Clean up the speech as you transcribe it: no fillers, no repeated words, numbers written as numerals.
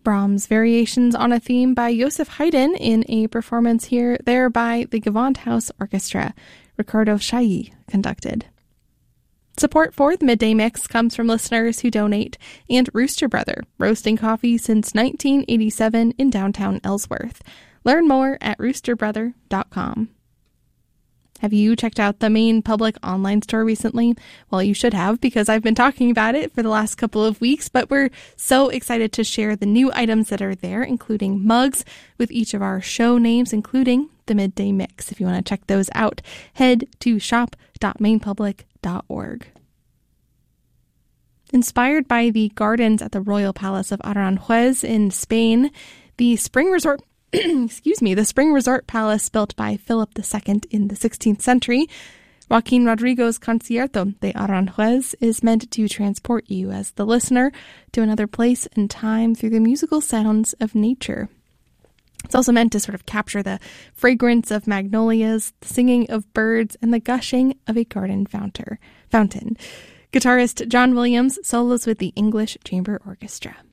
Brahms' Variations on a Theme by Joseph Haydn in a performance there by the Gewandhaus Orchestra. Ricardo Chailly conducted. Support for the Midday Mix comes from listeners who donate and Rooster Brother, roasting coffee since 1987 in downtown Ellsworth. Learn more at roosterbrother.com. Have you checked out the Maine Public online store recently? Well, you should have, because I've been talking about it for the last couple of weeks, but we're so excited to share the new items that are there, including mugs with each of our show names, including the Midday Mix. If you want to check those out, head to shop.mainepublic.org. Inspired by the gardens at the Royal Palace of Aranjuez in Spain, the spring resort palace built by Philip II in the 16th century, Joaquin Rodrigo's Concierto de Aranjuez is meant to transport you as the listener to another place and time through the musical sounds of nature. It's also meant to sort of capture the fragrance of magnolias, the singing of birds, and the gushing of a garden fountain. Guitarist John Williams solos with the English Chamber Orchestra.